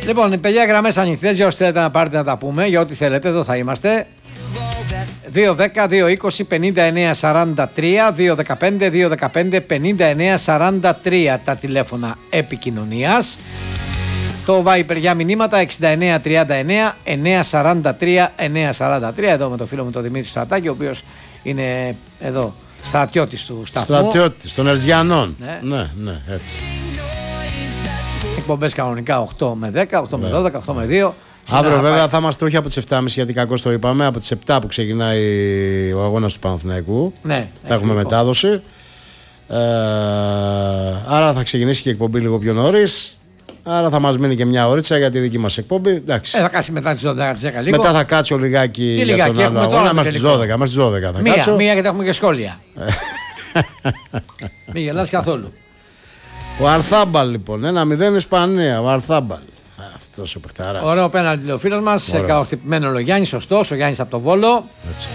Λοιπόν, παιδιά, γραμμές ανοιχτές για όσοι θέλετε να πάρετε να τα πούμε, για ό,τι θέλετε, εδώ θα είμαστε. 2-10-2-20-59-43, 2-15-2-15-59-43 τα τηλέφωνα επικοινωνίας. Το Viber για μηνύματα 69-39-943-943. Εδώ με το φίλο μου τον Δημήτρη Στρατάκη, ο οποίος είναι εδώ στρατιώτης του σταθμού. Στρατιώτης των Ερζιανών. Ναι, έτσι. Εκπομπές κανονικά 8 με 10, 8 με 12, 8 με 2. Αύριο βέβαια θα είμαστε όχι από τις 7.30 γιατί κακώς το είπαμε, από τις 7 που ξεκινάει ο αγώνας του Παναθηναϊκού. Ναι, θα έχουμε μετάδοση. Άρα θα ξεκινήσει και η εκπομπή λίγο πιο νωρίς. Άρα θα μας μείνει και μια ωρίτσα για τη δική μας εκπομπή. Εντάξει. Θα κάτσει μετά τις 12 λίγο. Μετά θα κάτσω λιγάκι για τον άλλο αγώνα. Μέχρι τις 12 θα κάτσω. Μία γιατί έχουμε και σχόλια. Μην γελάς καθόλου. Ο Αρθάμπαλ λοιπόν, 1-0 Ισπανία, ο Αρθάμπαλ. Αυτός ο παιχταράς. Ωραίο πέναλτι λέει ο φίλος μας, καλοχτυπημένο ο Γιάννης, σωστός, ο Γιάννης από το Βόλο. Έτσι.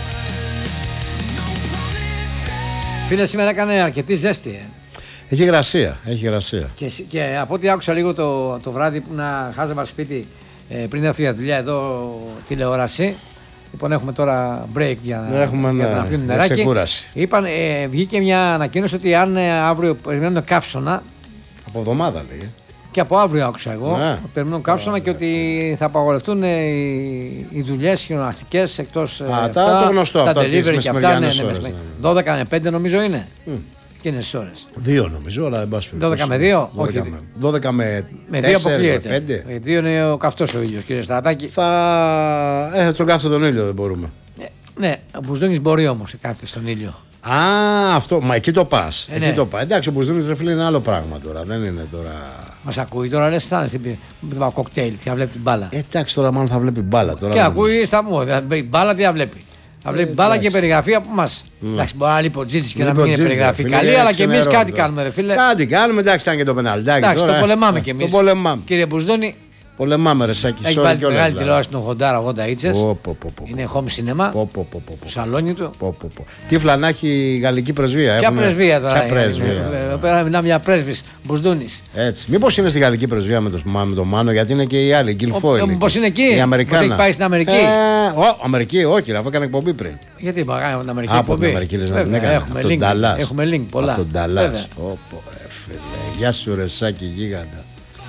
Φίλε, σήμερα έκανε αρκετή ζέστη. Έχει υγρασία, έχει υγρασία. Και από ό,τι άκουσα λίγο το βράδυ που να χάζευα σπίτι πριν έρθω για δουλειά εδώ τηλεόραση. Λοιπόν, έχουμε τώρα break για να πιούμε νεράκι. Ξεκούραση. Βγήκε μια ανακοίνωση ότι αν αύριο περιμένουν καύσωνα. Από εβδομάδα λέει. Και από αύριο άκουσα εγώ. Ναι. Περιμένουν καύσωνα και ότι θα απαγορευτούν οι δουλειές χιοναστικές εκτός. Το γνωστό τα αυτό. Delivery και αυτά. 12 με 5 νομίζω είναι. Εκείνες τις ώρες. 2 νομίζω, αλλά δεν πας 12 με 2, όχι. 12 με 4, 2 αποκλείεται. 5. 2 είναι ο καυτός ο ήλιος, κύριε Στρατάκη. Στον καύτο τον ήλιο δεν μπορούμε. Ναι, ο Μπουσδούνης μπορεί όμως να κάθεται στον ήλιο. Αυτό, μα εκεί το πας. Ναι. Εκεί το πας. Εντάξει, ο Μπουσδούνης ρε φίλε είναι άλλο πράγμα τώρα. Δεν είναι τώρα. Μας ακούει τώρα, λες, θα είναι με κοκτέιλ και θα βλέπει την μπάλα. Εντάξει, τώρα μάλλον θα βλέπει μπάλα. Τώρα και ακούει σταθμό. Μπάλα τι θα βλέπει. Θα βλέπει μπάλα και περιγραφή από εμάς. Εντάξει, μπορεί να λείπει ο Τζίτζης και να μην είναι περιγραφή καλή, αλλά και εμείς κάτι κάνουμε, ρε φίλε. Κάτι κάνουμε, εντάξει, ήταν και το πεναλτάκι. Εντάξει, το πολεμάμε κι εμείς. Κύριε Μπουσδούνη. Πολεμάμε, ρε Σάκη. Έχει βάλει τη μεγάλη τηλεόραση των 80 ίτσες. Είναι home cinema. Στο σαλόνι του. Τι φλανάκι η γαλλική πρεσβεία. Ποια πρεσβεία τώρα. Εδώ πέρα μιλάμε για πρέσβης Μπουσδούνης. Έτσι. Μήπως είναι στη γαλλική πρεσβεία με τον Μάνο, γιατί είναι και οι άλλοι. Γκιλφόιλ. Μήπως είναι εκεί. Η Αμερικάνα. Έχει πάει στην Αμερική. Αμερική, όχι, αφού έκανε εκπομπή πριν. Γιατί είπα, την Αμερική. Από την Αμερική λες να την έκανε. Έχουμε link πολλά. Από τον Νταλάς. Γεια σου, ρε Σάκη, γίγαντα.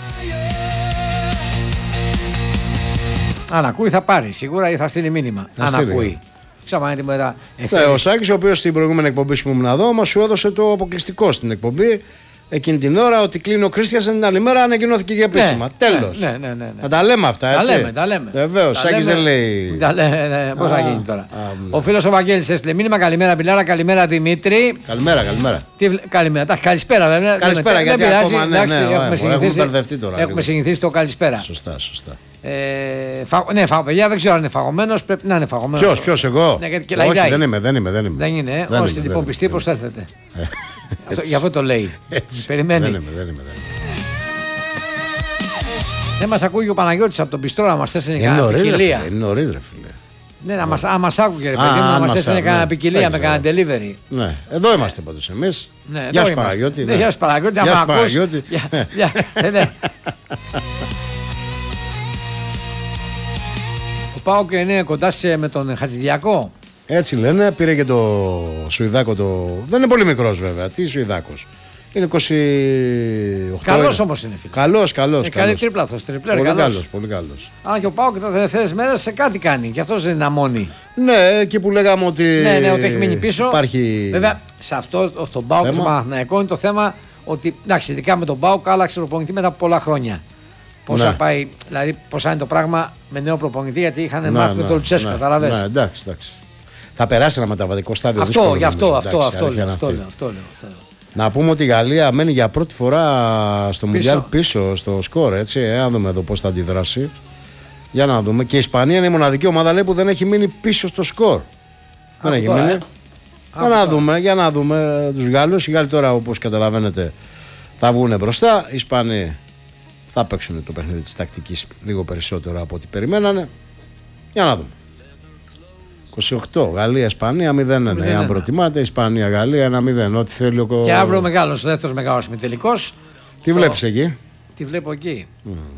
Αν ακούει θα πάρει, σίγουρα ή θα στείλει μήνυμα. Αν ακούει. Ο Σάκης, ο οποίος στην προηγούμενη εκπομπή που ήμουν εδώ, μας σου έδωσε το αποκλειστικό στην εκπομπή εκείνη την ώρα ότι κλείνει ο Κρίστιανσεν την άλλη μέρα, ανακοινώθηκε και επίσημα. Τέλος. Ναι. Να τα λέμε αυτά, έτσι. Τα λέμε. Βεβαίως, ο Σάκης δεν λέει. Πώς θα γίνει τώρα. Ο φίλος ο Βαγγέλης έστειλε μήνυμα. Καλημέρα, Πιλάρα. Καλημέρα, Δημήτρη. Καλημέρα. Καλησπέρα, βέβαια. Καλησπέρα, γιατί ακόμα έχουμε συνηθίσει το καλησπέρα. Σωστά. Ναι, παιδιά, δεν ξέρω αν είναι φαγωμένος. Πρέπει να είναι φαγωμένος. Ποιος, εγώ? Όχι, δεν είμαι. Δεν είναι. Όσοι λοιπόν πιστοί, προσέλθετε. Γι' αυτό το λέει. Περιμένει. Δεν είμαι. Δεν μας ακούει ο Παναγιώτης από τον Πιστρό να μας έστειλε κανένα ποικιλία. Είναι νωρίς, ρε φίλε. Ναι, αν μας άκουγε, ρε παιδί μου, να μας έστειλε κανένα ποικιλία με κανένα delivery. Ναι, εδώ είμαστε πάντως εμείς. Γεια σου Παναγιώτη. Γεια σου Παναγιώτη, άμα ακούς. Ο ΠΑΟΚ είναι κοντά με τον Χατζηδιακό. Έτσι λένε, πήρε και το Σουηδάκο δεν είναι πολύ μικρός βέβαια, τι Σουηδάκος. Είναι 28. Καλός όμως είναι φίλε. Καλός. Καλή τρίπλα αυτός, πολύ καλός. Αν και ο ΠΑΟΚ τα τελευταίες μέρες σε κάτι κάνει και αυτός δεν είναι αμόνι. Ναι, εκεί που λέγαμε ότι. Ναι, ότι έχει μείνει πίσω. Υπάρχει. Βέβαια, σε αυτό τον ΠΑΟΚ και στον Παναθηναϊκό είναι το θέμα ότι εντάξει, ειδικά με τον ΠΑΟΚ άλλαξε προπονητή μετά από πολλά χρόνια. Πόσα πάει, δηλαδή πόσα είναι το πράγμα με νέο προπονητή, γιατί είχαν μάθει με τον Λουτσέσκο, καταλαβαίνεις. Ναι, εντάξει. Θα περάσει ένα μεταβατικό στάδιο. Αυτό λέω. Να πούμε ότι η Γαλλία μένει για πρώτη φορά στο Μουντιάλ πίσω στο σκορ, έτσι. Να δούμε εδώ πώς θα αντιδράσει. Για να δούμε. Και η Ισπανία είναι η μοναδική ομάδα λέει, που δεν έχει μείνει πίσω στο σκορ. Δεν έχει μείνει. Για να δούμε τους Γάλλους. Οι Γάλλοι τώρα, όπως καταλαβαίνετε, θα βγουν μπροστά. Οι Ισπανοί θα παίξουν το παιχνίδι της τακτικής λίγο περισσότερο από ό,τι περιμένανε. Για να δούμε. 28, Γαλλία-Ισπανία 0-1. Αν προτιμάτε, Ισπανία-Γαλλία 1-0. Ό,τι θέλει ο. Και αύριο μεγάλος, ο δεύτερος μεγάλος ημιτελικός. Τι βλέπεις εκεί? Τι βλέπω εκεί.